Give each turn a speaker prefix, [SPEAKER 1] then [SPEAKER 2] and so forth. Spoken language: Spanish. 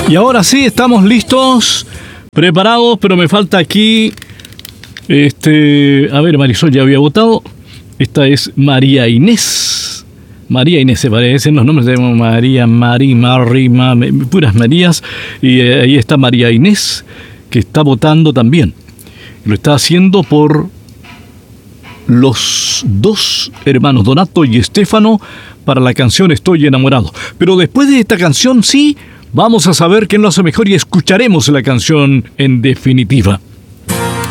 [SPEAKER 1] Y ahora sí, estamos listos, preparados, pero me falta aquí... A ver, Marisol ya había votado. Esta es María Inés. María Inés, se parecen los nombres de María, puras Marías. Y ahí está María Inés, que está votando también. Lo está haciendo por los dos hermanos, Donato y Estefano, para la canción Estoy enamorado. Pero después de esta canción, sí, vamos a saber quién lo hace mejor y escucharemos la canción en definitiva.